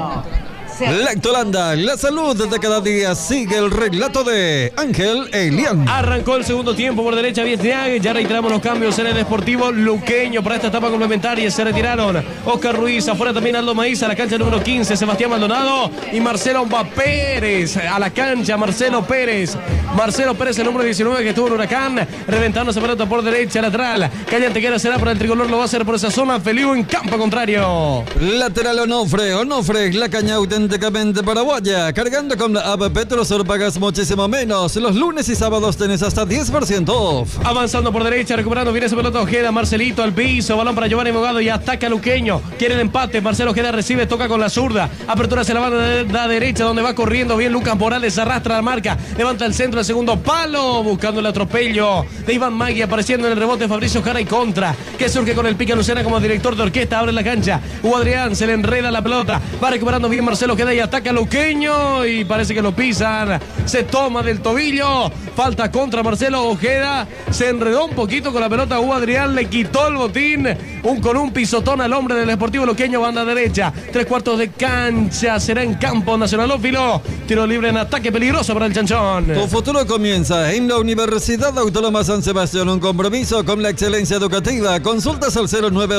Lactolanda, la salud de cada día. Sigue el relato de Ángel Elian. Arrancó el segundo tiempo por derecha Viesniag. Ya reiteramos los cambios en el Deportivo Luqueño para esta etapa complementaria. Se retiraron Oscar Ruiz, afuera también Aldo Maíz, a la cancha número 15 Sebastián Maldonado y Marcelo Pérez a la cancha. Marcelo Pérez, el número 19 que estuvo en Huracán, reventando esa pelota por derecha lateral. Calle Antequera será para el tricolor, lo va a hacer por esa zona. Feliu en campo contrario. Lateral Onofre, la caña auténticamente paraguaya. Cargando con la app Petrosur pagas muchísimo menos. Los lunes y sábados tenés hasta 10% off. Avanzando por derecha, recuperando bien esa pelota Ojeda. Marcelito al piso, balón para Giovanni Mogado y ataca Luqueño. Quiere el empate, Marcelo Ojeda recibe, toca con la zurda. Apertura hacia la banda de la derecha donde va corriendo bien Lucas Morales, arrastra la marca. Levanta el centro, el segundo palo, buscando el atropello de Iván Magui, apareciendo en el rebote Fabricio Jara y contra, que surge con el pique Lucena como director de orquesta. Abre la cancha, Hugo Adrián, se le enreda la pelota, va recuperando bien Marcelo Ojeda y ataca Luqueño y parece que lo pisan. Se toma del tobillo, falta contra Marcelo Ojeda, se enredó un poquito con la pelota. Hugo Adrián le quitó el botín, con un pisotón al hombre del Deportivo Luqueño. Banda derecha, 3/4 de cancha, será en campo nacionalófilo. Tiro libre en ataque peligroso para el Chanchón. Tu futuro comienza en la Universidad Autónoma San Sebastián, un compromiso con la excelencia educativa. Consultas al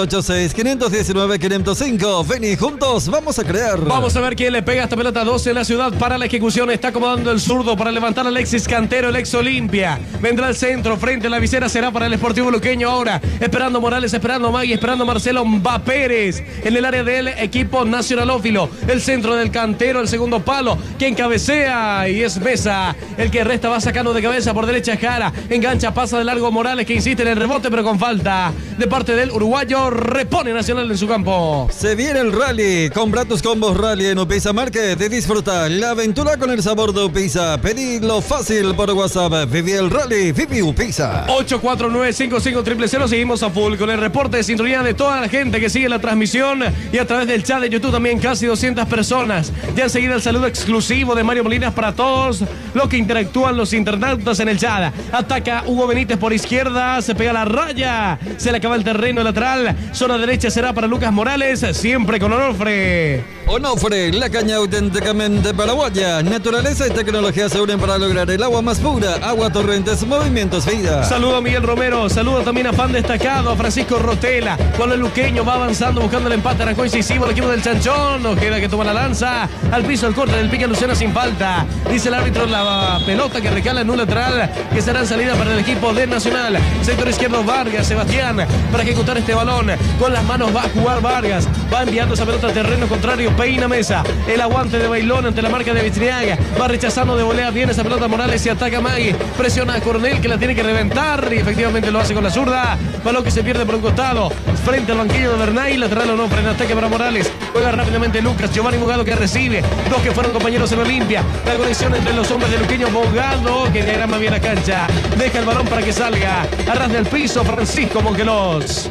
0986-519-505. Ven y juntos vamos a crear. Vamos a ver quién le pega esta pelota. 12 en la ciudad para la ejecución. Está acomodando el zurdo para levantar a Alexis Cantero, el ex Olimpia. Vendrá el centro, frente a la visera será para el Sportivo Luqueño ahora. Esperando Morales, esperando Magui, esperando Marcelo Pérez en el área del equipo nacionalófilo. El centro del Cantero, el segundo palo, quien cabecea y es Mesa. El que resta va sacando de cabeza por derecha Jara. Engancha, pasa de largo Morales que insiste en el rebote pero con falta de parte del uruguayo. Repone Nacional en su campo. Se viene el rally. Compra tus combos rally en Upisa Market y disfruta la aventura con el sabor de Upisa. Pedidlo fácil por WhatsApp. Viví el rally, viví Upisa. 849-5500. Seguimos a full con el reporte de sintonía de toda la gente que sigue la transmisión y a través del chat de YouTube también casi 200 personas. Ya enseguida el saludo exclusivo de Mario Molinas para todos los que interactúan, los internautas en el chat. Ataca Hugo Benítez por izquierda, se pega la raya, se le acaba el terreno lateral. Zona derecha será para Lucas Morales, siempre con Onofre. Onofre, la caña auténticamente paraguaya. Naturaleza y tecnología se unen para lograr el agua más pura. Agua Torrentes, Movimientos Vida. Saludo a Miguel Romero, saludo también a fan destacado, a Francisco Rotela. Cuando el Luqueño va avanzando buscando el empate, arrancó incisivo el equipo del Chanchón. Ojeda que toma la lanza, al piso el corte del pique Lucena sin falta. Dice el árbitro la pelota que recala en un lateral que será en salida para el equipo de Nacional. Sector izquierdo Vargas, Sebastián, para ejecutar este balón. Con las manos va a jugar Vargas, va enviando esa pelota al terreno contrario, peina Mesa. El aguante de Bailón ante la marca de Vitriaga, va rechazando de volea bien esa pelota Morales y ataca a Magui. Presiona a Coronel que la tiene que reventar y efectivamente lo hace con la zurda. Balón que se pierde por un costado frente al banquillo de Bernay. Lateral o no, frena ataque para Morales. Juega rápidamente Lucas, Giovanni Mogado que recibe. Dos que fueron compañeros en Olimpia. La conexión entre los hombres de Luqueño. Mogado que diagrama bien la cancha. Deja el balón para que salga. Arras del piso Francisco Monquelos.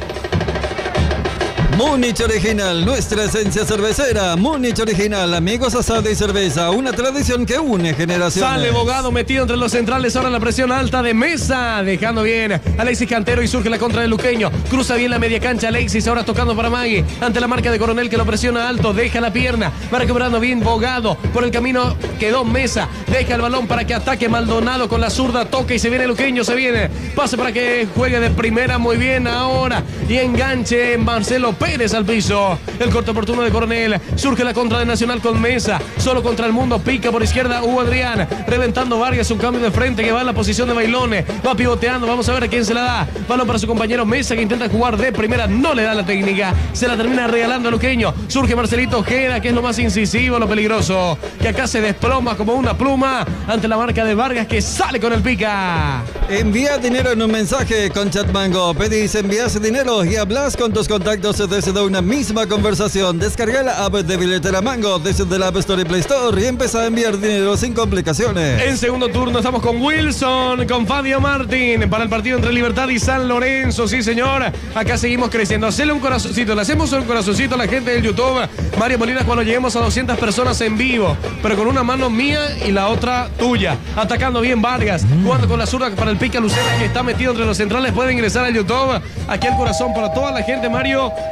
Múnich Original, nuestra esencia cervecera. Múnich Original, amigos, asado y cerveza. Una tradición que une generaciones. Sale Bogado metido entre los centrales. Ahora la presión alta de Mesa. Dejando bien Alexis Cantero y surge la contra del Luqueño. Cruza bien la media cancha Alexis. Ahora tocando para Magui. Ante la marca de Coronel que lo presiona alto. Deja la pierna. Va recuperando bien Bogado. Por el camino quedó Mesa. Deja el balón para que ataque Maldonado con la zurda. Toca y se viene Luqueño. Se viene. Pase para que juegue de primera. Muy bien ahora. Y enganche Marcelo Pérez al piso. El corte oportuno de Coronel. Surge la contra de Nacional con Mesa. Solo contra el mundo. Pica por izquierda Hugo Adrián. Reventando Vargas. Un cambio de frente que va a la posición de Bailone. Va pivoteando. Vamos a ver a quién se la da. Balón para su compañero Mesa que intenta jugar de primera. No le da la técnica. Se la termina regalando a Luqueño. Surge Marcelito Ojeda que es lo más incisivo, lo peligroso. Que acá se desploma como una pluma ante la marca de Vargas que sale con el pica. Envía dinero en un mensaje con Chatmango. Pedís, envías dinero y hablas con tus contactos desde una misma conversación. Descarga la app de Billetera Mango desde la App Store y Play Store y empieza a enviar dinero sin complicaciones. En segundo turno estamos con Wilson, con Fabio Martín para el partido entre Libertad y San Lorenzo. Sí, señor. Acá seguimos creciendo. Hacele un corazoncito. Le hacemos un corazoncito a la gente del YouTube. Mario Molinas cuando lleguemos a 200 personas en vivo, pero con una mano mía y la otra tuya. Atacando bien Vargas. Jugando con la zurda para el pica Lucena que está metido entre los centrales. Puede ingresar al YouTube. Aquí el corazón para toda la gente, Mario,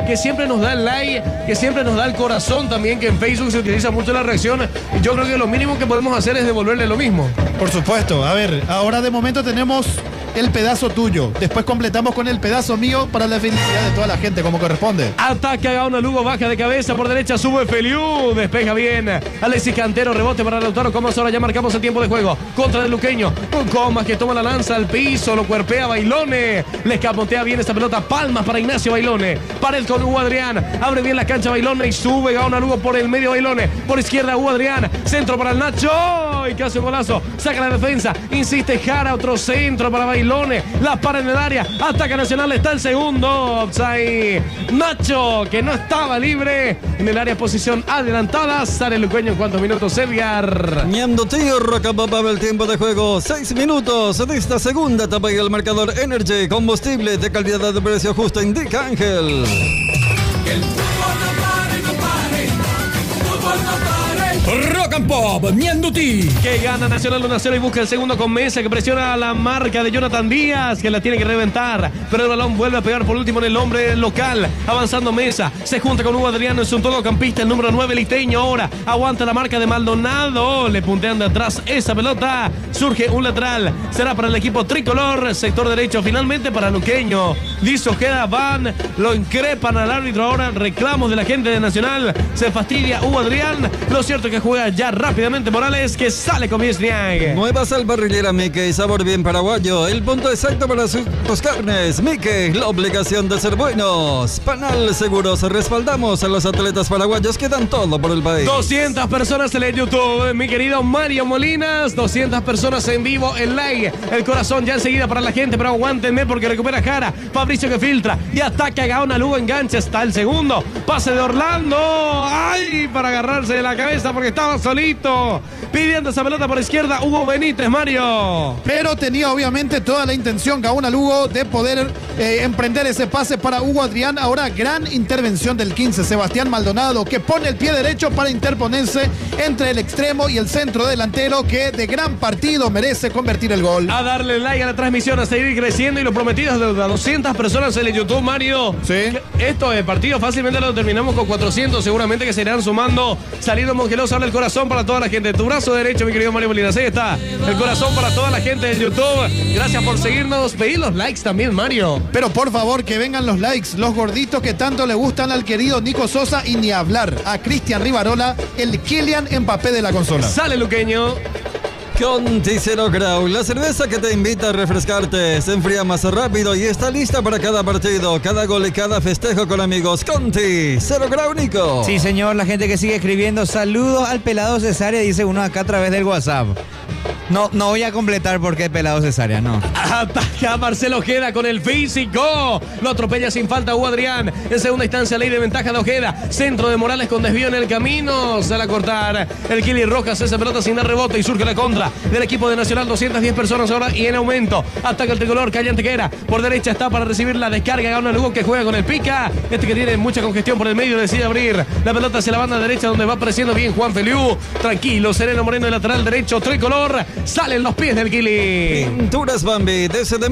que siempre nos da el like, que siempre nos da el corazón también, que en Facebook se utiliza mucho la reacción. Y yo creo que lo mínimo que podemos hacer es devolverle lo mismo. Por supuesto. A ver, ahora de momento tenemos el pedazo tuyo. Después completamos con el pedazo mío para la felicidad de toda la gente, como corresponde. Ataca Gaona Lugo, baja de cabeza por derecha, sube Feliu, despeja bien. Alexis Cantero, rebote para Lautaro Comas. Ahora ya marcamos el tiempo de juego. Contra el luqueño, con Comas que toma la lanza al piso, lo cuerpea Bailone. Le escapotea bien esta pelota. Palmas para Ignacio Bailone. Pared con Hugo Adrián. Abre bien la cancha Bailone y sube Gaona Lugo por el medio Bailone. Por izquierda Hugo Adrián. Centro para el Nacho. Y que hace un golazo. Saca la defensa. Insiste Jara. Otro centro para Bailone. La para en el área. Ataca Nacional. Está el segundo. Offside. Nacho, que no estaba libre. En el área, posición adelantada. Sale el luqueño en cuántos minutos, Edgar. Ñando Tío Rocababa, el tiempo de juego. 6 minutos de esta segunda etapa y el marcador Energy. Combustible de calidad de precio justo, indica Ángel. El fútbol no pare, no pare. El fútbol no pare. Rock and Pop, Ñandutí. Que gana Nacional 1-0 y busca el segundo con Mesa, que presiona a la marca de Jonathan Díaz, que la tiene que reventar. Pero el balón vuelve a pegar por último en el hombre local. Avanzando Mesa, se junta con Hugo Adriano, es un todocampista, el número 9 liteño. Ahora aguanta la marca de Maldonado. Le puntean de atrás esa pelota. Surge un lateral. Será para el equipo tricolor. Sector derecho finalmente para Luqueño. Dice Ojeda, van, lo increpan al árbitro. Ahora reclamos de la gente de Nacional. Se fastidia Hugo Adrián. Lo cierto es que juega ya rápidamente Morales, que sale con Viesniag. Nueva salparrillera Mickey, sabor bien paraguayo. El punto exacto para sus carnes. Mickey, la obligación de ser buenos. Panal Seguros, respaldamos a los atletas paraguayos que dan todo por el país. 200 personas en el YouTube, mi querido Mario Molinas. 200 personas en vivo, en like. El corazón ya enseguida para la gente, pero aguántenme porque recupera Jara. Fabricio que filtra y ataca a Gaona Lugo, engancha. Está el segundo. Pase de Orlando. ¡Ay! Para agarrarse de la cabeza porque estaba solito. Pidiendo esa pelota por izquierda, Hugo Benítez, Mario. Pero tenía obviamente toda la intención Gaona Lugo de poder emprender ese pase para Hugo Adrián. Ahora gran intervención del 15, Sebastián Maldonado, que pone el pie derecho para interponerse entre el extremo y el centro delantero, que de gran partido merece convertir el gol. A darle like a la transmisión, a seguir creciendo, y lo prometido es de 200 personas en el YouTube, Mario. Sí. Esto de partido fácilmente lo terminamos con 400, seguramente que se irán sumando. Saliendo Mongelos, habla el corazón para toda la gente. Tu brazo derecho, mi querido Mario Molinas. Ahí está el corazón para toda la gente de YouTube. Gracias por seguirnos. Pedí los likes también, Mario. Pero por favor que vengan los likes, los gorditos que tanto le gustan al querido Nico Sosa, y ni hablar a Cristian Rivarola, el Kylian Mbappé de la consola. Sale Luqueño. Conti Zero Grau, la cerveza que te invita a refrescarte, se enfría más rápido y está lista para cada partido, cada gol y cada festejo con amigos. Conti Zero Grau, Nico. Sí, señor, la gente que sigue escribiendo, saludos al pelado Cesárea, dice uno acá a través del WhatsApp. No voy a completar porque es pelado Cesárea, no. Ataca Marcelo Ojeda con el físico. Lo atropella sin falta Hugo Adrián. En segunda instancia, ley de ventaja de Ojeda. Centro de Morales con desvío en el camino. Sale a cortar el Kili Rojas. Esa pelota sin dar rebote y surge la contra del equipo de Nacional. 210 personas ahora y en aumento. Ataca el tricolor. Calle Antequera. Por derecha está para recibir la descarga. Gaona Lugo, que juega con el pica. Este que tiene mucha congestión por el medio decide abrir la pelota hacia la banda derecha, donde va apareciendo bien Juan Feliu. Tranquilo, sereno Moreno, el lateral derecho tricolor. Salen los pies del Kili. Pinturas Bambi, desde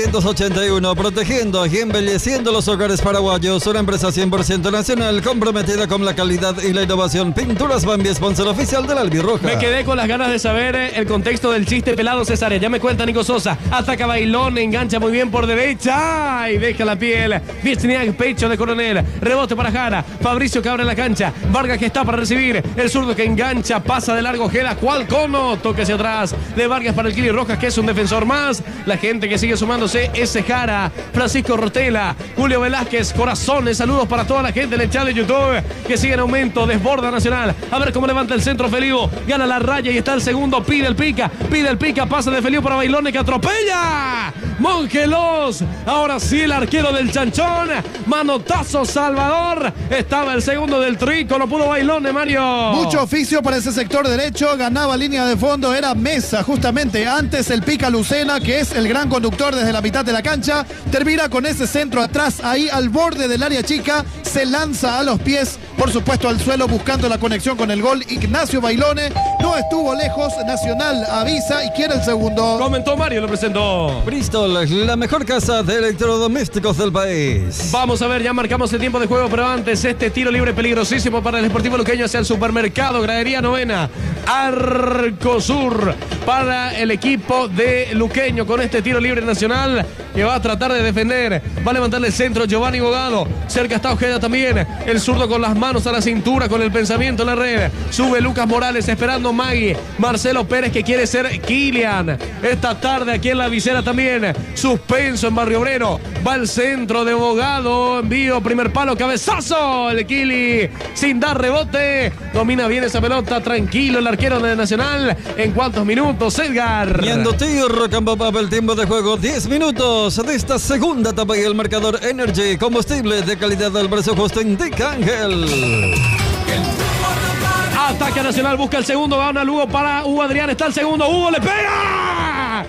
1981, protegiendo y embelleciendo los hogares paraguayos. Una empresa 100% nacional, comprometida con la calidad y la innovación. Pinturas Bambi, sponsor oficial de la Albirroja. Me quedé con las ganas de saber el contexto del chiste pelado Cesárea. Ya me cuenta Nico Sosa. Ataca Bailón, engancha muy bien por derecha y deja la piel. Viesniag, pecho de Coronel. Rebote para Jara. Fabricio que abre la cancha. Vargas que está para recibir. El zurdo que engancha, pasa de largo Ojeda. ¿Cuál cono? Toque hacia atrás de Vargas para el Kili Rojas, que es un defensor más. La gente que sigue sumándose es Jara, Francisco Rotela, Julio Velázquez, corazones, saludos para toda la gente en el chat de YouTube que sigue en aumento, desborda Nacional. A ver cómo levanta el centro Feliu, gana la raya y está el segundo, pide el pica, pasa de Feliu para Bailone, que atropella Mongelos. Ahora sí el arquero del Chanchón, manotazo Salvador. Estaba el segundo del Trico, no pudo Bailone, Mario. Mucho oficio para ese sector derecho, ganaba línea de fondo, era Mesa justamente. Antes el pica Lucena, que es el gran conductor desde la mitad de la cancha, termina con ese centro atrás, ahí al borde del área chica, se lanza a los pies por supuesto al suelo buscando la conexión con el gol. Ignacio Bailone no estuvo lejos, Nacional avisa y quiere el segundo. Comentó Mario, lo presentó. Bristol, la mejor casa de electrodomésticos del país. Vamos a ver, ya marcamos el tiempo de juego, pero antes este tiro libre peligrosísimo para el Sportivo Luqueño hacia el supermercado, gradería novena, Arcosur para el equipo de Luqueño con este tiro libre Nacional que va a tratar de defender, va a levantarle el centro Giovanni Bogado, cerca está Ojeda también, el zurdo con las manos a la cintura, con el pensamiento en la red, sube Lucas Morales esperando Magui, Marcelo Pérez que quiere ser Kilian, esta tarde aquí en la visera también, suspenso en Barrio Obrero, va el centro de Bogado, envío, primer palo, cabezazo, el Kili sin dar rebote, domina bien esa pelota, tranquilo el arquero de Nacional. ¿En cuántos minutos, Edgar? Yendo tiro, campo para el tiempo de juego, 10 minutos de esta segunda etapa y el marcador Energy, combustible de calidad del precio justo, indica Ángel. Ataque Nacional, busca el segundo, va una Lugo para Hugo Adrián, está el segundo, Hugo le pega.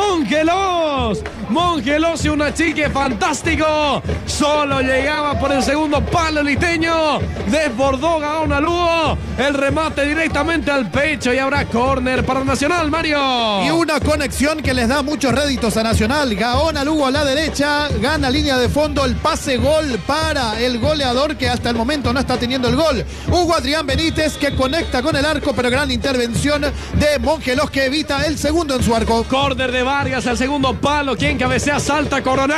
Mongelos y un achique fantástico. Solo llegaba por el segundo palo el liteño. Desbordó Gaona Lugo. El remate directamente al pecho y habrá córner para Nacional, Mario. Y una conexión que les da muchos réditos a Nacional. Gaona Lugo a la derecha, gana línea de fondo, el pase gol para el goleador que hasta el momento no está teniendo el gol. Hugo Adrián Benítez que conecta con el arco, pero gran intervención de Mongelos que evita el segundo en su arco. Córner de Vargas al segundo palo. Quien cabecea, salta Coronel.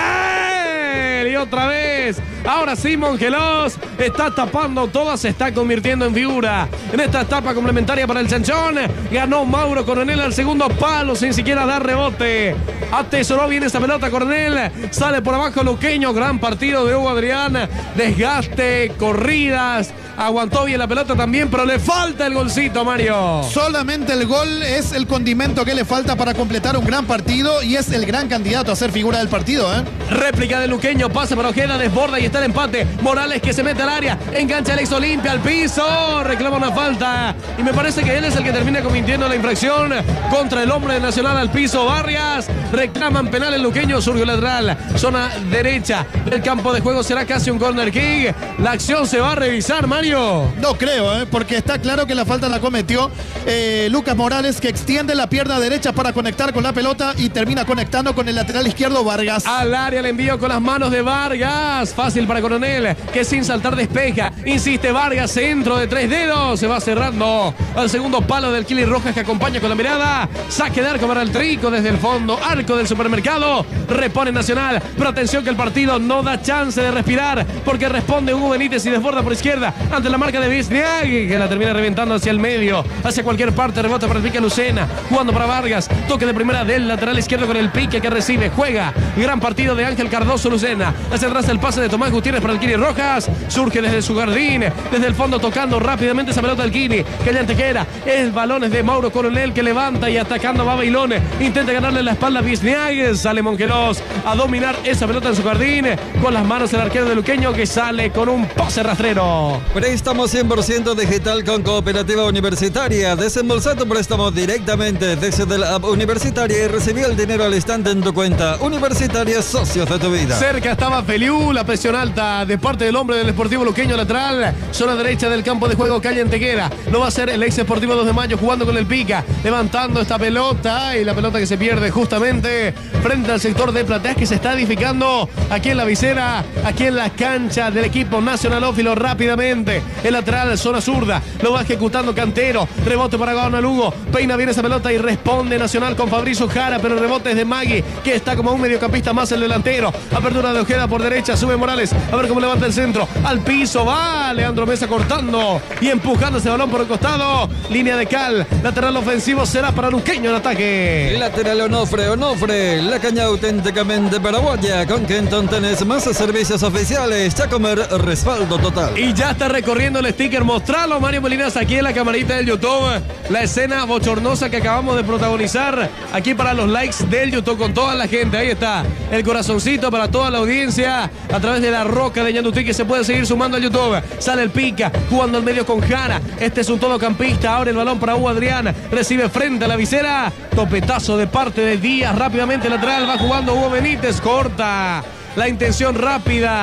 Y otra vez. Ahora sí, Mongelos está tapando todas, se está convirtiendo en figura. En esta etapa complementaria para el Chanchón. Ganó Mauro Coronel al segundo palo sin siquiera dar rebote. Atesoró bien esa pelota Coronel. Sale por abajo Luqueño. Gran partido de Hugo Adrián. Desgaste, corridas. Aguantó bien la pelota también, pero le falta el golcito, Mario. Solamente el gol es el condimento que le falta para completar un gran partido y es el gran candidato a ser figura del partido, ¿eh? Réplica de Luqueño, pase para Ojeda, desborda y está el empate. Morales que se mete al área, engancha el ex Olimpia al piso, reclama una falta. Y me parece que él es el que termina cometiendo la infracción contra el hombre de Nacional al piso. Vargas, reclaman penal el Luqueño, surgió lateral, zona derecha del campo de juego, será casi un corner kick. La acción se va a revisar, Mario. No creo, porque está claro que la falta la cometió Lucas Morales, que extiende la pierna derecha para conectar con la pelota y termina conectando con el lateral izquierdo Vargas. Al área el envío con las manos de Vargas. Fácil para Coronel, que sin saltar despeja. Insiste Vargas, centro de 3 dedos. Se va cerrando al segundo palo del Kili Rojas que acompaña con la mirada. Saque de arco para el Trico desde el fondo. Arco del supermercado. Repone Nacional. Pero atención que el partido no da chance de respirar porque responde Hugo Benítez y desborda por izquierda ante la marca de Wisniak, que la termina reventando hacia el medio, hacia cualquier parte, rebota para el Pique Lucena, jugando para Vargas, toque de primera del lateral izquierdo con el Pique que recibe, juega, gran partido de Ángel Cardoso Lucena, hacia atrás el pase de Tomás Gutiérrez para el Kini Rojas, surge desde su jardín, desde el fondo tocando rápidamente esa pelota del Kini, que ya antequera, el balón es de Mauro Coronel que levanta y atacando va Bailón, intenta ganarle la espalda a Wisniak, sale Mongelos a dominar esa pelota en su jardín, con las manos el arquero de Luqueño que sale con un pase rastrero. Préstamo 100% digital con Cooperativa Universitaria. Desembolsa tu préstamo directamente desde la app universitaria y recibí el dinero al instante en tu cuenta. Universitaria, socios de tu vida. Cerca estaba Feliu, la presión alta de parte del hombre del Sportivo Luqueño lateral. Zona derecha del campo de juego, calle Antequera. Lo va a hacer el ex Sportivo 2 de Mayo jugando con el Pica. Levantando esta pelota y la pelota que se pierde justamente frente al sector de Plateas que se está edificando aquí en la visera, aquí en la cancha del equipo nacionalófilo rápidamente. El lateral, zona zurda, lo va ejecutando Cantero, rebote para Gaona Lugo, peina bien esa pelota y responde Nacional con Fabricio Jara, pero el rebote es de Magui, que está como un mediocampista más el delantero, apertura de Ojeda por derecha, sube Morales, a ver cómo levanta el centro, al piso, va Leandro Mesa cortando y empujando ese balón por el costado, línea de cal, lateral ofensivo será para Luqueño en ataque. Lateral Onofre, la caña auténticamente paraguaya, con Kenton tenés más servicios oficiales, Chacomer, respaldo total. Y ya está recorriendo el sticker, mostralo Mario Molinas aquí en la camarita del YouTube, la escena bochornosa que acabamos de protagonizar aquí para los likes del YouTube con toda la gente, ahí está el corazoncito para toda la audiencia a través de la roca de Ñandutí que se puede seguir sumando al YouTube, sale el Pica jugando al medio con Jara, este es un todocampista, abre el balón para Hugo Adrián, recibe frente a la visera, topetazo de parte de Díaz, rápidamente lateral, va jugando Hugo Benítez, corta la intención rápida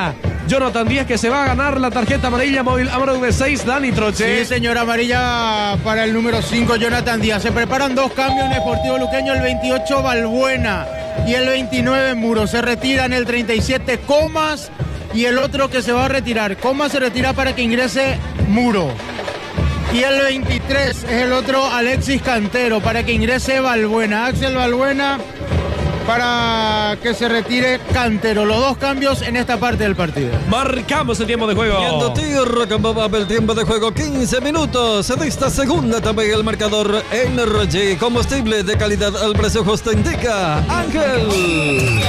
Jonathan Díaz, que se va a ganar la tarjeta amarilla móvil Amarok de 6, Dani Troche. Sí, señor, amarilla para el número 5, Jonathan Díaz. Se preparan 2 cambios en Sportivo Luqueño, el 28 Balbuena y el 29 Muro. Se retiran el 37 Comas y el otro que se va a retirar. Comas se retira para que ingrese Muro. Y el 23 es el otro Alexis Cantero para que ingrese Balbuena. Axel Balbuena para que se retire Cantero. Los 2 cambios en esta parte del partido. Marcamos el tiempo de juego. Viendo tío Rock and Pop, el tiempo de juego 15 minutos de esta segunda también el marcador Energy, combustible de calidad al precio justo indica Ángel.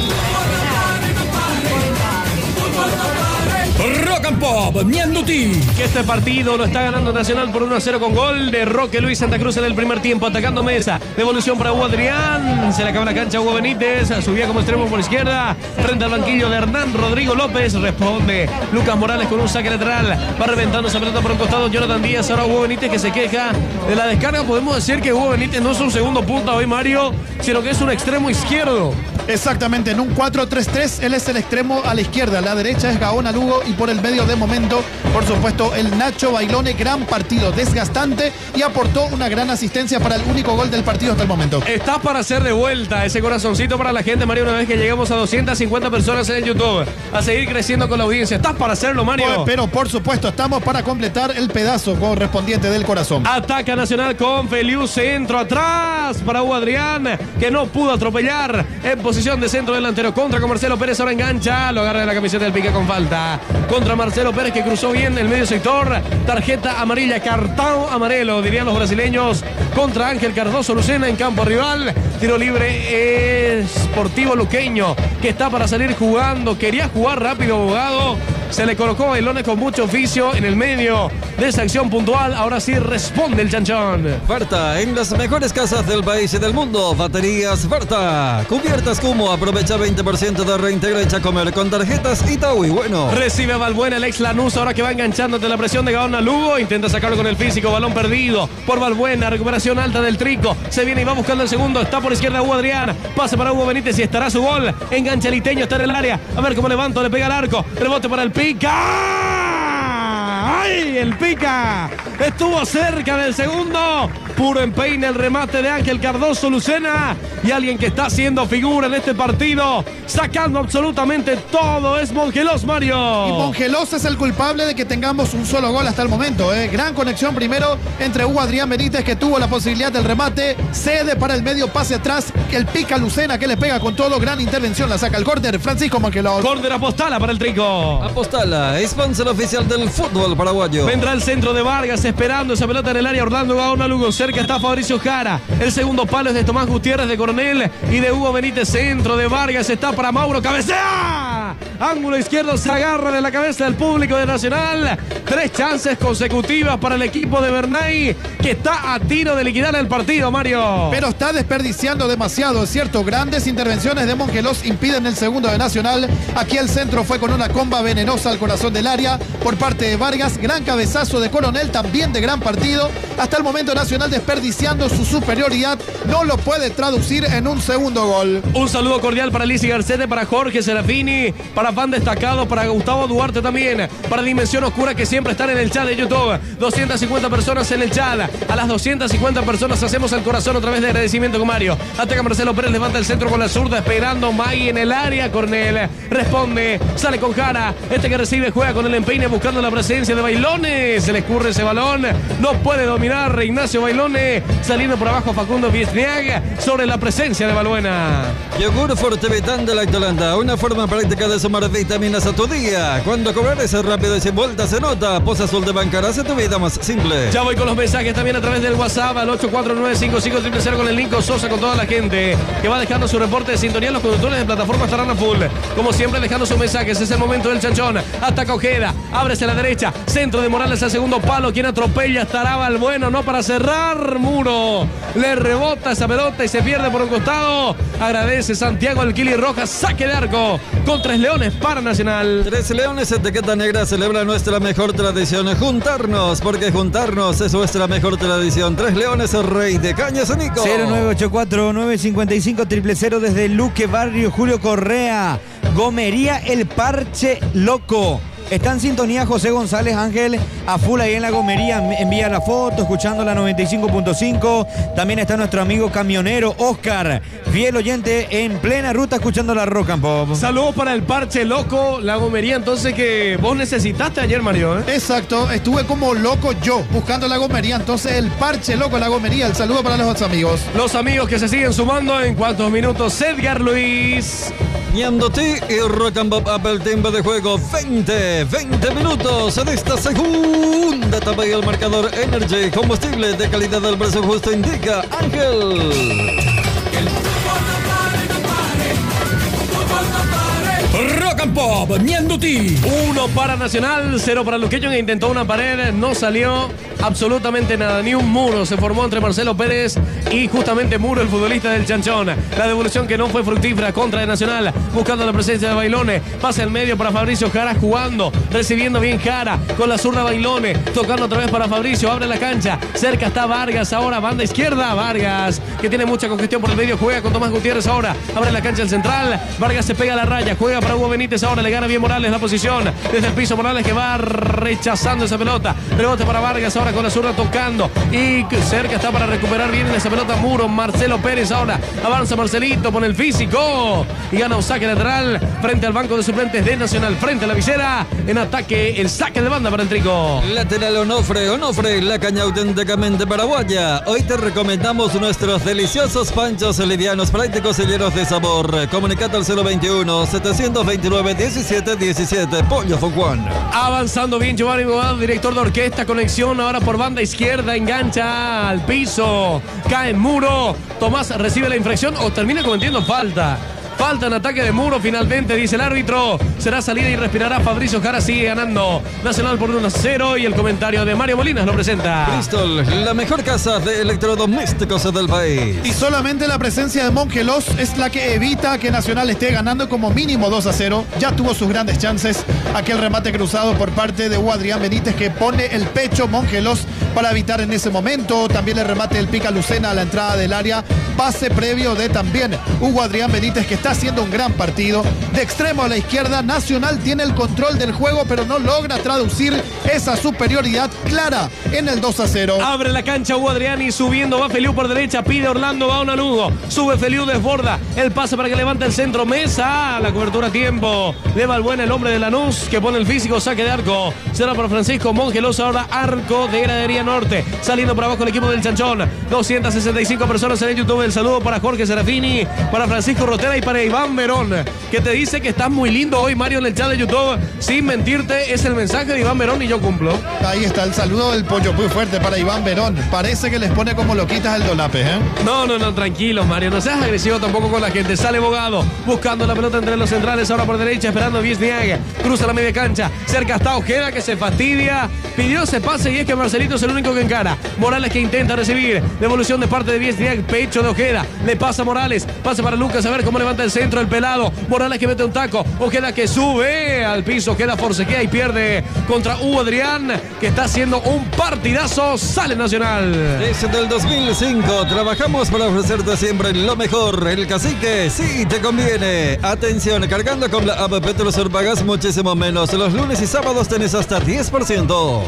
Rock and Pop, Mianduti. Que este partido lo está ganando Nacional por 1-0 con gol de Roque Luis Santa Cruz en el primer tiempo, atacando Mesa. Devolución para Hugo Adrián. Se le acaba la cancha a Hugo Benítez. Subía como extremo por izquierda. Frente al banquillo de Hernán Rodrigo López. Responde Lucas Morales con un saque lateral. Va reventando esa pelota por un costado Jonathan Díaz. Ahora Hugo Benítez que se queja de la descarga. Podemos decir que Hugo Benítez no es un segundo punta hoy, Mario, sino que es un extremo izquierdo. Exactamente, en un 4-3-3, él es el extremo a la izquierda, a la derecha es Gaona Lugo y por el medio de momento, por supuesto, el Nacho Bailone, gran partido, desgastante y aportó una gran asistencia para el único gol del partido hasta el momento. Está para hacer de vuelta ese corazoncito para la gente, Mario, una vez que lleguemos a 250 personas en el YouTube, a seguir creciendo con la audiencia. ¿Estás para hacerlo, Mario? Pero por supuesto, estamos para completar el pedazo correspondiente del corazón. Ataca Nacional con Feliu, centro atrás para Hugo Adrián, que no pudo atropellar en posición de centro delantero contra con Marcelo Pérez, ahora engancha, lo agarra de la camiseta del Pica con falta contra Marcelo Pérez, que cruzó bien el medio sector. Tarjeta amarilla, cartón amarelo, dirían los brasileños, contra Ángel Cardoso Lucena en campo rival. Tiro libre Sportivo Luqueño, que está para salir jugando, quería jugar rápido, abogado. Se le colocó Bailone con mucho oficio en el medio de esa acción puntual. Ahora sí responde el chanchón. Farta, en las mejores casas del país y del mundo. Baterías Farta. Cubiertas Cumo, aprovecha 20% de reintegra hecha a comer con tarjetas Itaú y bueno. Recibe a Balbuena el ex Lanús, ahora que va enganchando ante la presión de Gaona Lugo. Intenta sacarlo con el físico, balón perdido por Balbuena. Recuperación alta del Trico. Se viene y va buscando el segundo. Está por izquierda Hugo Adrián. Pase para Hugo Benítez y estará su gol. Engancha el Iteño, está en el área. A ver cómo levanto, le pega al arco. Rebote para el Pica. ¡Ay! El Pica estuvo cerca del segundo. Puro empeine el remate de Ángel Cardoso Lucena. Y alguien que está haciendo figura en este partido, sacando absolutamente todo, es Mongelos, Mario. Y Mongelos es el culpable de que tengamos un solo gol hasta el momento. Gran conexión primero entre Hugo Adrián Benítez, que tuvo la posibilidad del remate. Cede para el medio, pase atrás. El Pica Lucena, que le pega con todo. Gran intervención, la saca el córner. Francisco Mongelos. Córner Apostala para el Trico. Apostala, sponsor oficial del fútbol paraguayo. Vendrá el centro de Vargas esperando esa pelota en el área. Orlando Gaona Lugo. Cerca está Fabricio Jara. El segundo palo es de Tomás Gutiérrez de Coronel y de Hugo Benítez. Centro de Vargas está para Mauro. ¡Cabecea! Ángulo izquierdo, se agarra de la cabeza del público de Nacional. 3 chances consecutivas para el equipo de Bernay, que está a tiro de liquidar el partido, Mario. Pero está desperdiciando demasiado, es cierto. Grandes intervenciones de Mongelos impiden el segundo de Nacional. Aquí el centro fue con una comba venenosa al corazón del área por parte de Vargas. Gran cabezazo de Coronel, también de gran partido. Hasta el momento Nacional desperdiciando su superioridad. No lo puede traducir en un segundo gol. Un saludo cordial para Lizzy Garcete, para Jorge Serafini, para Fan Destacado, para Gustavo Duarte también, para Dimensión Oscura, que siempre están en el chat de YouTube. 250 personas en el chat. A las 250 personas hacemos el corazón otra vez de agradecimiento con Mario. Ataca Marcelo Pérez, levanta el centro con la zurda, esperando May en el área. Cornel responde, sale con Jara. Este que recibe juega con el empeine buscando la presencia de Bailone. Se le escurre ese balón. No puede dominar Ignacio Bailone. Saliendo por abajo Facundo Viesniag sobre la presencia de Balbuena. Yogur Fortevitán de Lactolanda, una forma práctica de sumar vitaminas a tu día. Cuando cobrar es rápido y sin vuelta se nota. Poza Azul de Bancar hace tu vida más simple. Ya voy con los mensajes también a través del WhatsApp al 849-5500 con el Nico Sosa, con toda la gente que va dejando su reporte de sintonía. Los conductores de plataforma estarán a full, como siempre, dejando sus mensajes. Es el momento del chanchón. Ataca Ojeda, ábrese a la derecha, centro de Morales al segundo palo. Quien atropella estará Balbuena, no para cerrar. Muro le rebota esa pelota y se pierde por un costado. Agradece Santiago Alquili Rojas, saque de arco con 3 leones para Nacional. 3 Leones, etiqueta negra, celebra nuestra mejor tradición. Juntarnos, porque juntarnos es nuestra mejor tradición. 3 Leones, Rey de Cañas, Nico. 0984-955-000 desde Luque, barrio Julio Correa. Gomería El Parche Loco. Está en sintonía José González Ángel, a full ahí en la Gomería, envía la foto, escuchando la 95.5. También está nuestro amigo camionero Oscar, fiel oyente en plena ruta escuchando la Rock and Pop. Saludos para El Parche Loco, la Gomería entonces que vos necesitaste ayer, Mario, ¿eh? Exacto, estuve como loco yo buscando la Gomería, entonces El Parche Loco, la Gomería. El saludo para los otros amigos. Los amigos que se siguen sumando en cuántos minutos. Edgar Luis. Ñandoti y Rock and Pop Apple, tiempo de juego 20 minutos en esta segunda etapa y el marcador Energy, combustible de calidad del precio justo, indica Ángel. Rock and Pop, Ñandoti. 1 para Nacional, 0 para Luqueño, que intentó una pared, no salió absolutamente nada, ni un muro se formó entre Marcelo Pérez y justamente Muro, el futbolista del Chanchón. La devolución que no fue fructífera contra el Nacional, buscando la presencia de Bailone, pase al medio para Fabricio Jara, jugando, recibiendo bien Jara, con la zurda Bailone, tocando otra vez para Fabricio, abre la cancha, cerca está Vargas, ahora banda izquierda, Vargas, que tiene mucha congestión por el medio, juega con Tomás Gutiérrez ahora, abre la cancha el central, Vargas se pega a la raya, juega para Hugo Benítez, ahora le gana bien Morales la posición, desde el piso Morales que va rechazando esa pelota, rebote para Vargas, ahora con la zurda tocando, y cerca está para recuperar bien esa pelota Muro, Marcelo Pérez ahora, avanza Marcelito con el físico, y gana un saque lateral, frente al banco de suplentes de Nacional, frente a la visera, en ataque, el saque de banda para el Trico. Lateral Onofre, la caña auténticamente paraguaya. Hoy te recomendamos nuestros deliciosos panchos livianos, prácticos y llenos de sabor. Comunicate al 021-729-1717, Pollo Focuán. Avanzando bien Giovanni Bogado, director de orquesta, conexión ahora por banda izquierda, engancha al piso, cae en Muro, Tomás recibe la infracción o termina cometiendo falta. Falta en ataque de Muro finalmente, dice el árbitro. Será salida y respirará Fabricio Jara, sigue ganando Nacional por 1-0 y el comentario de Mario Molinas lo presenta. Bristol, la mejor casa de electrodomésticos del país. Y solamente la presencia de Mongelos es la que evita que Nacional esté ganando como mínimo 2-0. Ya tuvo sus grandes chances. Aquel remate cruzado por parte de Hugo Adrián Benítez que pone el pecho Mongelos para evitar en ese momento. También el remate del Pica Lucena a la entrada del área. Pase previo de también Hugo Adrián Benítez, que está haciendo un gran partido. De extremo a la izquierda, Nacional tiene el control del juego, pero no logra traducir esa superioridad clara en el 2-0. Abre la cancha Hugo Adrián y subiendo va Feliu por derecha, pide Orlando, va Onalugo, sube Feliu, desborda, el pase para que levante el centro, Mesa, la cobertura a tiempo de Balbuena, el hombre de Lanús, que pone el físico, saque de arco, será para Francisco Mongelos, ahora arco de Gradería Norte, saliendo para abajo el equipo del Chanchón, 265 personas en el YouTube, el saludo para Jorge Serafini, para Francisco Rotera y para Iván Verón, que te dice que estás muy lindo hoy, Mario, en el chat de YouTube. Sin mentirte, es el mensaje de Iván Verón y yo cumplo. Ahí está el saludo del Pollo muy fuerte para Iván Verón. Parece que les pone como loquitas el Dolape, ¿eh? No, tranquilo, Mario. No seas agresivo tampoco con la gente. Sale Bogado, buscando la pelota entre los centrales, ahora por derecha, esperando a Viesniaga. Cruza la media cancha, cerca está Ojeda, que se fastidia. Pidió ese pase y es que Marcelito es el único que encara. Morales que intenta recibir. Devolución de parte de Viesniaga, pecho de Ojeda. Le pasa a Morales, pasa para Lucas, a ver cómo levanta el centro el pelado. Morales que mete un taco, Ojeda que sube al piso, queda forcequea y pierde contra Hugo Adrián, que está haciendo un partidazo. Sale Nacional. Desde el 2005 trabajamos para ofrecerte siempre lo mejor. El Cacique sí te conviene. Atención, cargando con la app Petrosur pagas muchísimo menos. Los lunes y sábados tenés hasta 10%.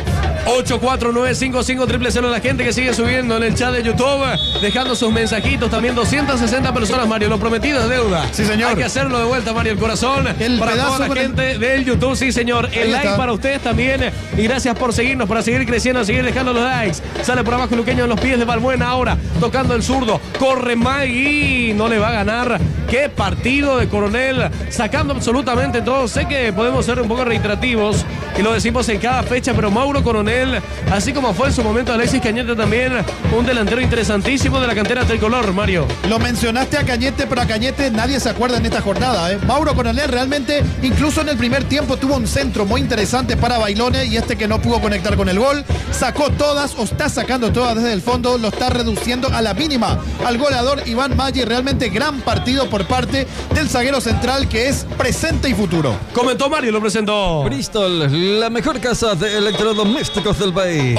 8495500, la gente que sigue subiendo en el chat de YouTube, dejando sus mensajitos. También 260 personas, Mario. Lo prometido es deuda. Sí, señor. Hay que hacerlo de vuelta, Mario. El corazón el para toda la gente del YouTube. Sí, señor. El like para ustedes también. Y gracias por seguirnos, para seguir creciendo, seguir dejando los likes. Sale por abajo Luqueño en los pies de Balbuena ahora, tocando el zurdo. Corre Magui. No le va a ganar. Qué partido de Coronel. Sacando absolutamente todo. Sé que podemos ser un poco reiterativos y lo decimos en cada fecha, pero Mauro Coronel, así como fue en su momento Alexis Cañete también, un delantero interesantísimo de la cantera tricolor, Mario. Lo mencionaste a Cañete, pero a Cañete nadie se acuerda en esta jornada, ¿eh? Mauro Coronel realmente, incluso en el primer tiempo, tuvo un centro muy interesante para Bailone y que no pudo conectar con el gol. Sacó todas, o está sacando todas desde el fondo, lo está reduciendo a la mínima al goleador Iván Maggi. Realmente gran partido por por parte del zaguero central que es presente y futuro. Comentó Mario, lo presentó. Bristol, la mejor casa de electrodomésticos del país.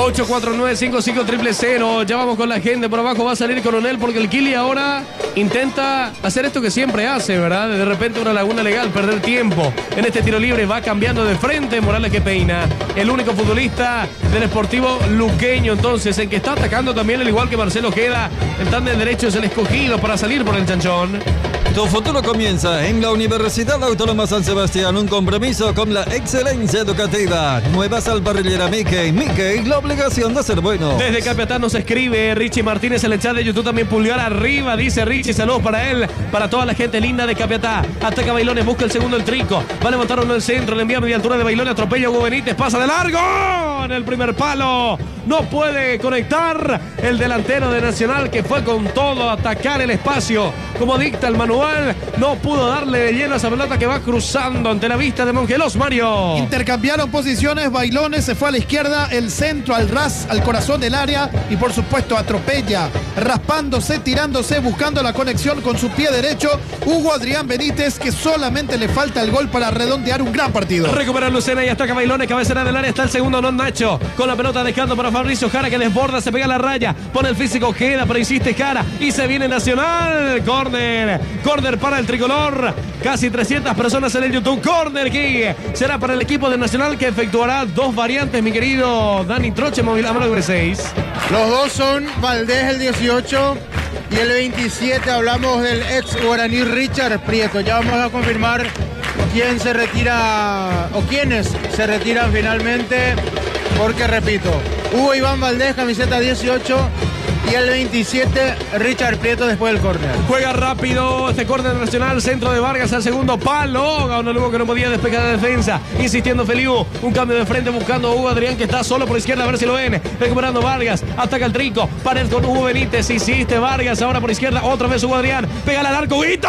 849-5500. Ya vamos con la gente. Por abajo va a salir Coronel porque el Kili ahora intenta hacer esto que siempre hace, ¿verdad? De repente una laguna legal, perder tiempo. En este tiro libre va cambiando de frente Morales que peina. El único futbolista del Sportivo Luqueño, entonces, el que está atacando también, al igual que Marcelo Ojeda. El tándem derecho es el escogido para salir por el chanchón. Tu futuro comienza en la Universidad Autónoma San Sebastián, un compromiso con la excelencia educativa. Nueva salparrillera Mickey, la obligación de ser bueno. Desde Capiatá nos escribe Richie Martínez en el chat de YouTube, también pulgar arriba, dice Richie, saludos para él, para toda la gente linda de Capiatá. Ataca Bailones, busca el segundo el Trico, va a levantar uno el centro, le envía a media altura de Bailones, atropella a Hugo Benítez, pasa de largo en el primer palo, no puede conectar el delantero de Nacional que fue con todo a atacar el espacio, como dicta el manual. No pudo darle de lleno a esa pelota que va cruzando ante la vista de Mongelos, Mario. Intercambiaron posiciones, Bailones se fue a la izquierda, el centro al ras, al corazón del área y por supuesto atropella, raspándose, tirándose, buscando la conexión con su pie derecho, Hugo Adrián Benítez, que solamente le falta el gol para redondear un gran partido. Recupera Lucena y ataca Bailones, cabecera del área, está el segundo, no Nacho, con la pelota dejando para Fabricio Jara que desborda, se pega a la raya, pone el físico, queda, pero insiste Jara y se viene Nacional, córner para el tricolor, casi 300 personas en el YouTube, córner que será para el equipo de Nacional que efectuará dos variantes, mi querido Dani Troche, móvil a número 6. Los dos son Valdés el 18 y el 27, hablamos del ex guaraní Richard Prieto. Ya vamos a confirmar quién se retira o quiénes se retiran finalmente, porque repito, Hugo Iván Valdés, camiseta 18, y el 27, Richard Prieto después del córner. Juega rápido este córner Nacional, centro de Vargas al segundo palo. Gana Lugo que no podía despejar de defensa. Insistiendo Feliu, un cambio de frente buscando a Hugo Adrián que está solo por izquierda, a ver si lo ven. Recuperando Vargas, ataca el Trico, pared con Hugo Benítez, insiste Vargas, ahora por izquierda, otra vez Hugo Adrián, pega al arco, ¡Guito!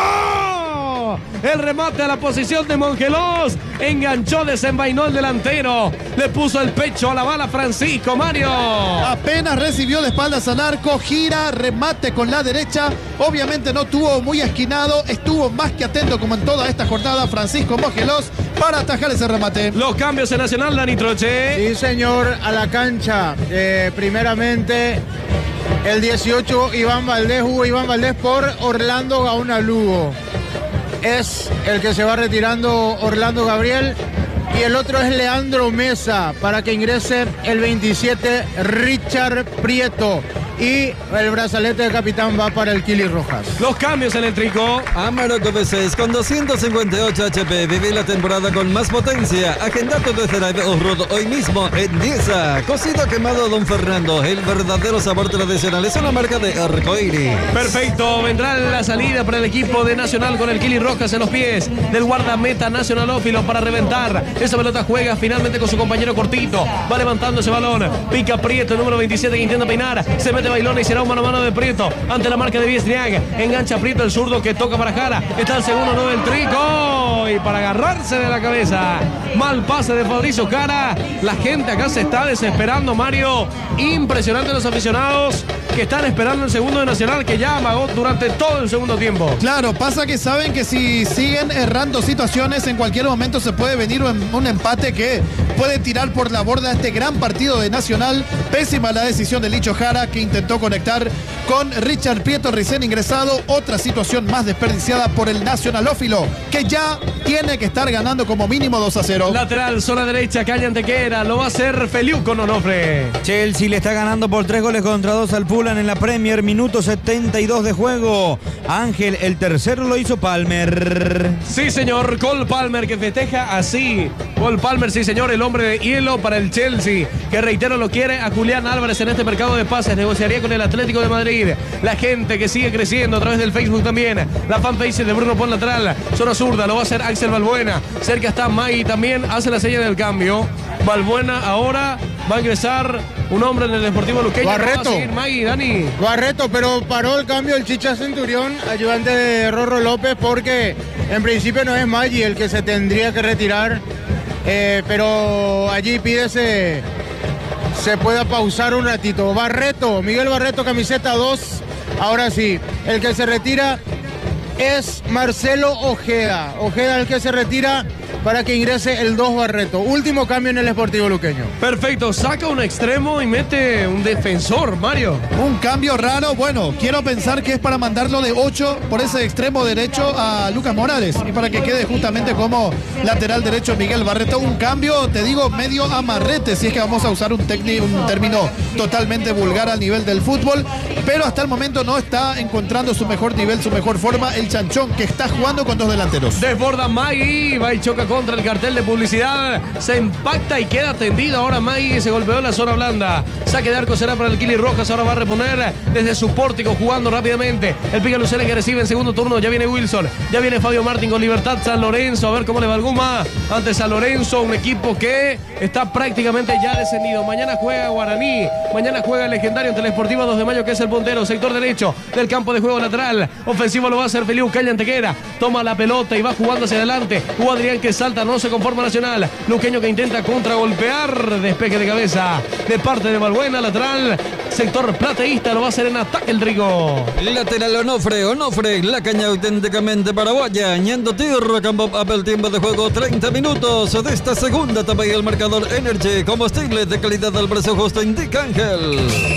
El remate a la posición de Mongelos, enganchó, desenvainó el delantero, le puso el pecho a la bala Francisco, Mario. Apenas recibió de espaldas al arco, gira, remate con la derecha, obviamente no tuvo muy esquinado, estuvo más que atento como en toda esta jornada Francisco Mongelos para atajar ese remate. Los cambios en Nacional, Dani Troche. Sí señor, a la cancha, primeramente el 18 Iván Valdés, Hugo Iván Valdés por Orlando Gauna Lugo. Es el que se va retirando Orlando Gabriel y el otro es Leandro Mesa para que ingrese el 27 Richard Prieto y el brazalete de capitán va para el Kili Rojas. Los cambios en el Trico. Amarok V6 con 258 HP. Viví la temporada con más potencia. Agenda tu test drive off-road hoy mismo en Niesa. Cocido quemado Don Fernando. El verdadero sabor tradicional. Es una marca de Arcoiris. Perfecto. Vendrá la salida para el equipo de Nacional con el Kili Rojas en los pies del guardameta nacionalófilo para reventar. Esa pelota juega finalmente con su compañero cortito. Va levantando ese balón. Pica Prieto, el número 27 que intenta peinar. Se mete Bailones y será un mano a mano de Prieto ante la marca de Biesniag. Engancha Prieto, el zurdo que toca para Jara. Está el segundo, no del Trico. Y para agarrarse de la cabeza. Mal pase de Fabricio Jara. La gente acá se está desesperando, Mario. Impresionante los aficionados que están esperando el segundo de Nacional, que ya amagó durante todo el segundo tiempo. Claro, pasa que saben que si siguen errando situaciones, en cualquier momento se puede venir un empate que puede tirar por la borda este gran partido de Nacional. Pésima la decisión de Licho Jara, que intentó conectar con Richard Prieto recién ingresado. Otra situación más desperdiciada por el nacionalófilo, que ya tiene que estar ganando como mínimo 2-0. Lateral, zona derecha, Calle Antequera. Lo va a hacer Feliu con Onofre. Chelsea le está ganando por 3-2 al Fulham en la Premier, minuto 72 de juego. Ángel, el tercero lo hizo Palmer. Sí, señor, Cole Palmer que festeja así. Cole Palmer, sí, señor, el hombre de hielo para el Chelsea, que reitero lo quiere a Julián Álvarez en este mercado de pases. Negociaría con el Atlético de Madrid. La gente que sigue creciendo a través del Facebook también. La fanpage de Bruno Pon lateral, zona zurda, lo va a hacer Axel Balbuena. Cerca está Magui también, hace la señal del cambio. Balbuena ahora va a ingresar un hombre en el Deportivo Luqueño. Barreto. Magui, Dani. Barreto, pero paró el cambio el Chicha Centurión, ayudante de Rorro López, porque en principio no es Magui el que se tendría que retirar, pero allí pide se pueda pausar un ratito. Barreto, Miguel Barreto, camiseta 2, ahora sí, el que se retira es Marcelo Ojeda. Ojeda el que se retira para que ingrese el 2 Barreto. Último cambio en el Sportivo Luqueño. Perfecto, saca un extremo y mete un defensor, Mario. Un cambio raro, bueno, quiero pensar que es para mandarlo de 8 por ese extremo derecho a Lucas Morales y para que quede justamente como lateral derecho Miguel Barreto. Un cambio, te digo, medio amarrete, si es que vamos a usar un término totalmente vulgar al nivel del fútbol, pero hasta el momento no está encontrando su mejor nivel, su mejor forma, el Chanchón, que está jugando con 2 delanteros. Desborda Magui, va y choca contra el cartel de publicidad, se impacta y queda tendido. Ahora Magui se golpeó en la zona blanda. Saque de arco será para el Kili Rojas. Ahora va a reponer desde su pórtico jugando rápidamente. El Pica Lucena que recibe en segundo turno. Ya viene Wilson, ya viene Fabio Martín con Libertad San Lorenzo. A ver cómo le va el Guma ante San Lorenzo, un equipo que está prácticamente ya descendido. Mañana juega Guaraní, mañana juega el legendario ante el Sportivo 2 de Mayo, que es el puntero, sector derecho del campo de juego lateral. Ofensivo lo va a hacer Feliu Caña Antequera. Toma la pelota y va jugando hacia adelante. Hugo Adrián que salta, no se conforma Nacional. Luqueño que intenta contragolpear. Despeje de cabeza de parte de Balbuena, lateral. Sector plateísta, lo va a hacer en ataque el Trigo. Lateral Onofre, la caña auténticamente paraguaya. Ñando Tierra, campo el tiempo de juego 30 minutos de esta segunda etapa y el marcador Energy, combustible de calidad al precio justo, indica Ángel.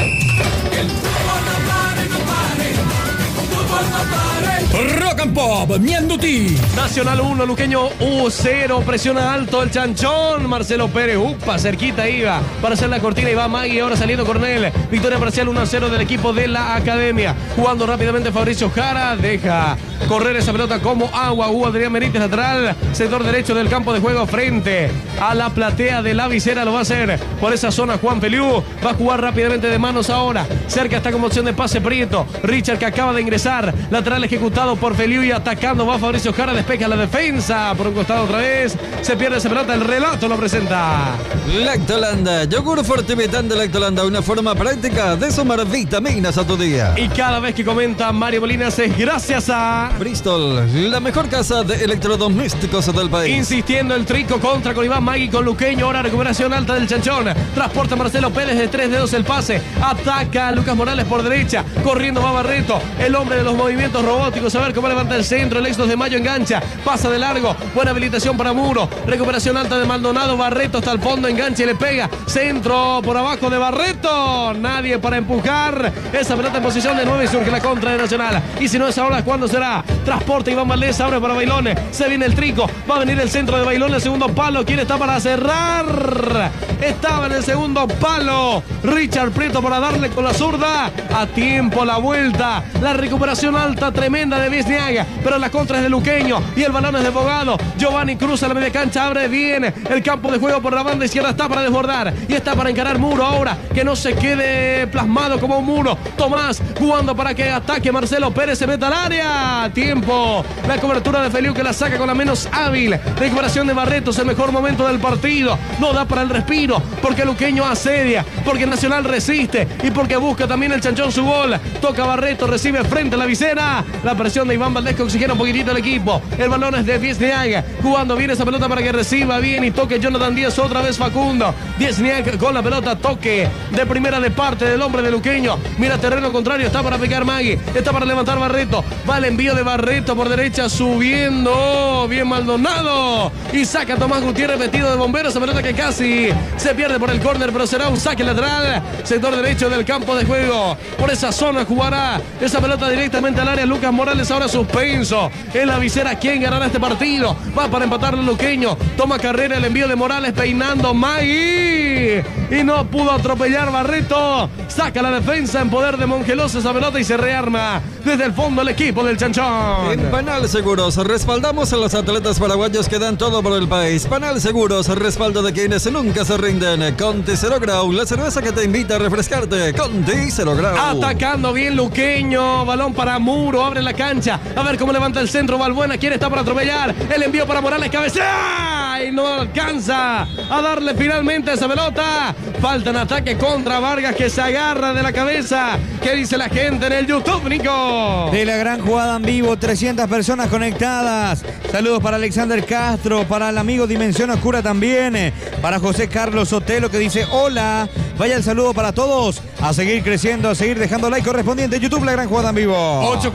El fútbol no pare, no pare. Fútbol no pare. Rock and Pop, Mianduti. Nacional 1, Luqueño 0. Presiona alto el Chanchón. Marcelo Pérez, cerquita iba para hacer la cortina y va Magui. Ahora saliendo Cornel. Victoria parcial 1-0 del equipo de la Academia. Jugando rápidamente Fabricio Jara. Deja correr esa pelota como agua. Hugo Adrián Merites, lateral. Sector derecho del campo de juego frente a la platea de la visera. Lo va a hacer por esa zona Juan Feliu. Va a jugar rápidamente de manos ahora. Cerca está como opción de pase Prieto. Richard que acaba de ingresar. Lateral ejecutado por Feliu y atacando va Fabricio Jara. Despeja la defensa por un costado otra vez. Se pierde esa pelota. El relato lo presenta Lactolanda, yogur fortificante Lactolanda, una forma práctica de sumar vitaminas a tu día. Y cada vez que comenta Mario Molinas es gracias a Bristol, la mejor casa de electrodomésticos del país. Insistiendo el Trico contra con Iván Magui con Luqueño. Ahora recuperación alta del Chanchón. Transporta Marcelo Pérez de 3 dedos el pase. Ataca a Lucas Morales por derecha. Corriendo va Barreto, el hombre de los movimientos robóticos. A ver cómo levanta el centro. El ex 2 de Mayo engancha. Pasa de largo. Buena habilitación para Muro. Recuperación alta de Maldonado. Barreto hasta el fondo. Engancha y le pega. Centro por abajo de Barreto. Nadie para empujar. Esa pelota en posición de 9 y surge la contra de Nacional. Y si no es ahora, ¿cuándo será? Transporta Iván Valdés. Ahora para Bailones. Se viene el Trico. Va a venir el centro de Bailones. Segundo palo. ¿Quién está para cerrar? Estaba en el segundo palo. Richard Prieto para darle con la zurda. A tiempo la vuelta. La recuperación alta tremenda de Viesniaga. Pero la contra es de Luqueño. Y el balón es de Bogado. Giovanni cruza la media cancha. Abre bien el campo de juego por la banda izquierda. Está para desbordar. Y está para encarar Muro ahora. Que no se quede plasmado como un muro. Tomás jugando para que ataque Marcelo Pérez. Se meta al área. Tiempo. La cobertura de Feliu que la saca con la menos hábil. Recuperación de Barretos. El mejor momento del partido. No da para el respiro. Porque Luqueño asedia. Porque Nacional resiste. Y porque busca también el Chanchón su gol. Toca Barreto. Recibe frente a la visera. La presión de Iván Valdés que oxigena un poquitito el equipo. El balón es de Viesniaga. Jugando bien esa pelota para que reciba bien y toque Jonathan Díaz. Otra vez Facundo. Viesniaga con la pelota. Toque de primera de parte del hombre de Luqueño. Mira terreno contrario. Está para pegar Magui. Está para levantar Barreto. Va el envío de Barreto por derecha. Subiendo. Bien Maldonado. Y saca Tomás Gutiérrez vestido de bombero. Esa pelota que casi se pierde por el córner. Pero será un saque lateral. Sector derecho del campo de juego. Por esa zona jugará esa pelota directamente al área. Lucas Morales ahora suspenso en la visera. ¿Quién ganará este partido? Va para empatar el Luqueño. Toma carrera el envío de Morales peinando Magui. Y no pudo atropellar Barreto. Saca la defensa en poder de Mongelosa esa pelota y se rearma desde el fondo el equipo del Chanchón. En Panal Seguros respaldamos a los atletas paraguayos que dan todo por el país. Panal Seguros, respaldo de quienes nunca se rinden. Conti Zero Grau, la cerveza que te invita a refrescarte. Conti Zero Grau. Atacando bien Luqueño. Balón para Muro. Abre la cancha. A ver cómo levanta el centro. Balbuena. ¿Quién está para atropellar? El envío para Morales. Cabecea. Y no alcanza a darle finalmente esa pelota. Falta en ataque contra Vargas, que se agarra de la cabeza. ¿Qué dice la gente en el YouTube, Nico? De la gran jugada en vivo, 300 personas conectadas. Saludos para Alexander Castro, para el amigo Dimensión Oscura también, para José Carlos Sotelo, que dice hola. Vaya el saludo para todos. A seguir creciendo, a seguir dejando like correspondiente. YouTube, la gran jugada en vivo.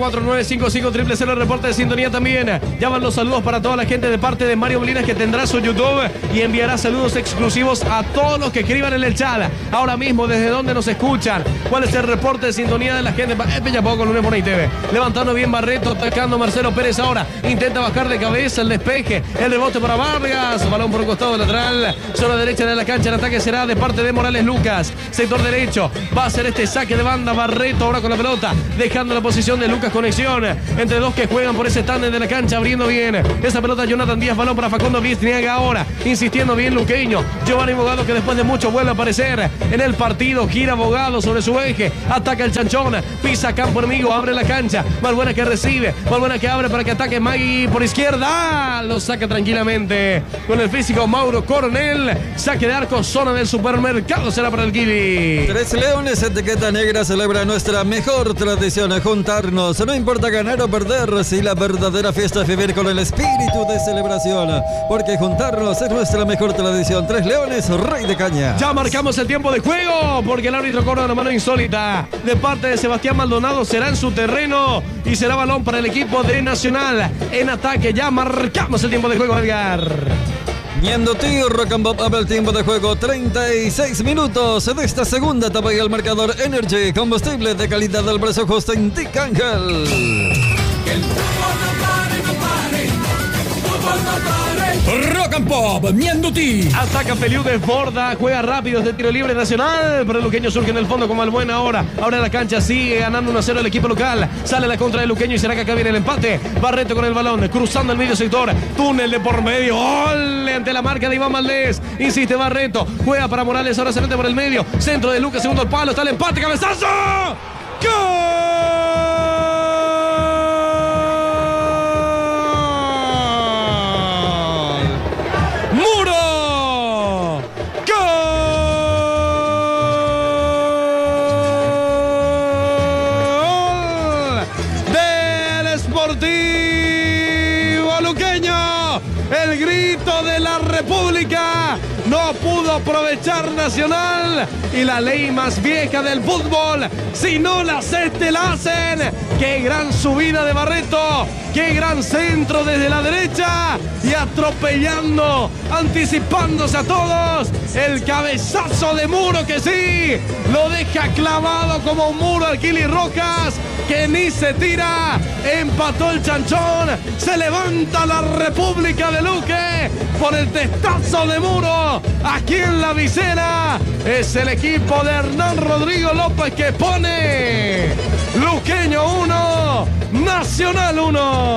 849-5500, reporte de sintonía también. Ya van los saludos para toda la gente de parte de Mario Molinas, que tendrá su YouTube y enviará saludos exclusivos a todos los que escriban en el chat. Ahora mismo, desde dónde nos escuchan, cuál es el reporte de sintonía de la gente. Ya poco, lunes por TV. Levantando bien Barreto, atacando Marcelo Pérez ahora. Intenta bajar de cabeza el despeje. El rebote para Vargas. Balón por un costado lateral. Zona derecha de la cancha. El ataque será de parte de Morales Lucas. Sector derecho. Va a hacer este saque de banda. Barreto ahora con la pelota. Dejando la posición de Lucas. Conexión entre dos que juegan por ese tándem de la cancha. Abriendo bien esa pelota Jonathan Díaz. Balón para Facundo Vizniaga ahora. Insistiendo bien luqueño. Giovanni Bogado, que después de mucho vuelve a aparecer en el partido. Gira Bogado sobre su eje. Ataca el chanchón. Pisa campo enemigo. Abre la cancha. Valbuena que recibe. Valbuena que abre para que ataque Magui por izquierda. Lo saca tranquilamente con el físico Mauro Coronel. Saque de arco. Zona del supermercado será para el Kiwi. Tres Leones, etiqueta negra, celebra nuestra mejor tradición, juntarnos. No importa ganar o perder, si la verdadera fiesta es vivir con el espíritu de celebración. Porque juntarnos es nuestra mejor tradición. Tres Leones, Rey de Caña. Ya marcamos el tiempo de juego, porque el árbitro cobra una mano insólita de parte de Sebastián Maldonado. Será en su terreno y será balón para el equipo de Nacional en ataque. Ya marcamos el tiempo de juego, Edgar. Ñandutí, Rock and Pop, abre el tiempo de juego, 36 minutos de esta segunda etapa y el marcador Energy, combustible de calidad del precio justo, indica Ángel. Que el fútbol no pare, no pare. Fútbol no pare. Rock and Pop, Ñandutí. Ataca Feliu, desborda, juega rápido desde tiro libre Nacional, pero el luqueño surge en el fondo como Albuena ahora. Ahora la cancha sigue ganando 1-0 el equipo local. Sale la contra del luqueño y será que acá viene el empate. Barreto con el balón, cruzando el medio sector. Túnel de por medio. ¡Gol! Ante la marca de Iván Valdés. Insiste Barreto. Juega para Morales, ahora se mete por el medio. Centro de Lucas, segundo palo. Está el empate, cabezazo. ¡Gol! El grito de la República. No pudo aprovechar Nacional. Y la ley más vieja del fútbol, si no la haces, te la hacen. Qué gran subida de Barreto. Qué gran centro desde la derecha. Y atropellando, anticipándose a todos. El cabezazo de Muro, que sí, lo deja clavado como un muro al Kili Rojas, que ni se tira. Empató el chanchón. Se levanta la República de Luque por el testazo de Muro. Aquí en la visera es el equipo de Hernán Rodrigo López que pone Luqueño 1, Nacional 1.